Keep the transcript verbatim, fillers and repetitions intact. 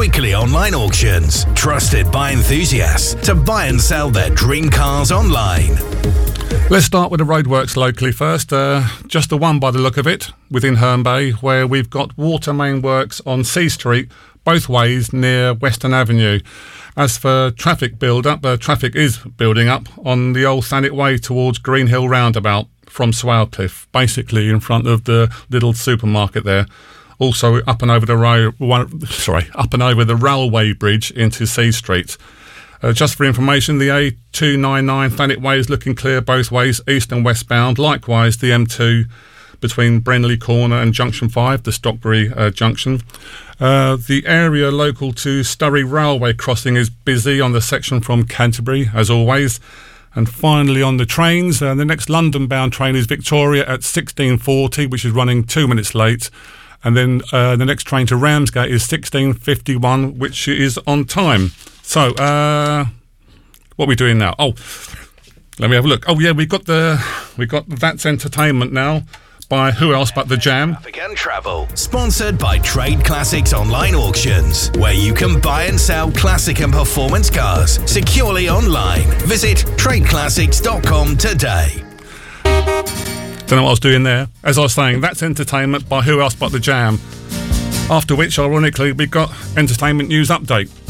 Weekly Online Auctions, trusted by enthusiasts to buy and sell their dream cars online. Let's start with the roadworks locally first. Uh, just the one by the look of it, within Herne Bay, where we've got water main works on C Street, both ways near Western Avenue. As for traffic build-up, uh, traffic is building up on the old Thanet Way towards Green Hill Roundabout from Swalcliffe, basically in front of the little supermarket there. Also up and over the ro- one, sorry, up and over the railway bridge into C Street. Uh, just for information, the A two ninety-nine Thanet Way is looking clear both ways, east and westbound. Likewise, the M two between Brenley Corner and Junction five, the Stockbury uh, Junction. Uh, the area local to Sturry Railway crossing is busy on the section from Canterbury, as always. And finally, on the trains, uh, the next London-bound train is Victoria at sixteen forty, which is running two minutes late. And then uh, the next train to Ramsgate is sixteen fifty-one, which is on time. So, uh, what are we doing now? Oh, let me have a look. Oh, yeah, we got the we got That's Entertainment now. By who else but the Jam? Traffic and Travel. Sponsored by Trade Classics Online Auctions, where you can buy and sell classic and performance cars securely online. Visit trade classics dot com today. Don't know what I was doing there. As I was saying, That's Entertainment by who else but the Jam. After which, ironically, we got Entertainment News Update.